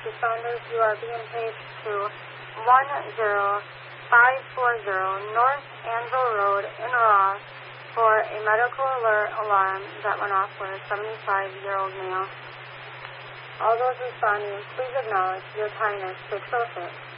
responders, you are being paged to 10540 North Anvil Road in Ross for a medical alert alarm that went off for a 75-year-old male. All those responding, please acknowledge your time is 6:06.